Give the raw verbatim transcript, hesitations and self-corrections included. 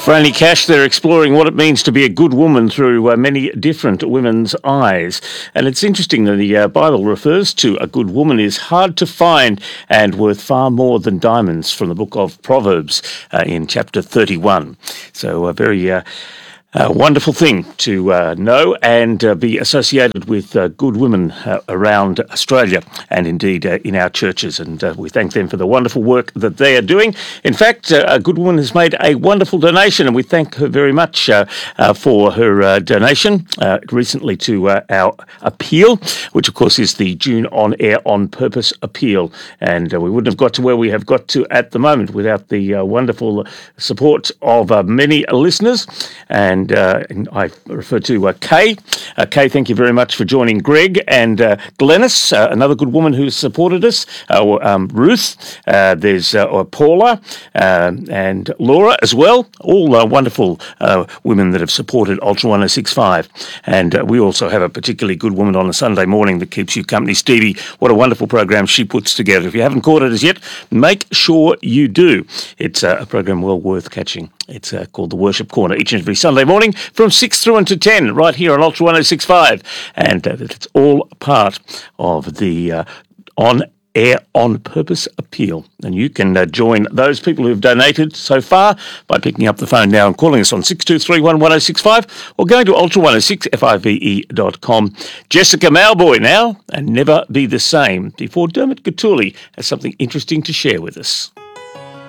Franny Cash, they're exploring what it means to be a good woman through uh, many different women's eyes. And it's interesting that the uh, Bible refers to a good woman is hard to find and worth far more than diamonds, from the book of Proverbs uh, in chapter thirty-one. So a very uh, uh, wonderful thing to uh, know and uh, be associated with uh, good women uh, around Australia and indeed uh, in our churches. And uh, we thank them for the wonderful work that they are doing. In fact, uh, a good woman has made a wonderful donation, and we thank her very much uh, uh, for her uh, donation uh, recently to uh, our appeal, which of course is the June On Air On Purpose appeal. And uh, we wouldn't have got to where we have got to at the moment without the uh, wonderful support of uh, many listeners. And And, uh, and I refer to uh, Kay. Uh, Kay, thank you very much for joining Greg and uh, Glennis, uh, another good woman who supported us. Uh, um, Ruth, uh, there's uh, Paula uh, and Laura as well. All uh, wonderful uh, women that have supported Ultra one oh six point five. And uh, we also have a particularly good woman on a Sunday morning that keeps you company. Stevie, what a wonderful program she puts together. If you haven't caught it as yet, make sure you do. It's uh, a program well worth catching. It's uh, called The Worship Corner each and every Sunday morning from six through until ten, right here on Ultra one oh six point five. And uh, it's all part of the uh, On Air On Purpose appeal. And you can uh, join those people who have donated so far by picking up the phone now and calling us on six two three one, one oh six five or going to ultra one oh six five dot com. Jessica Malboy now, and Never Be the Same, before Dermot Gatuli has something interesting to share with us.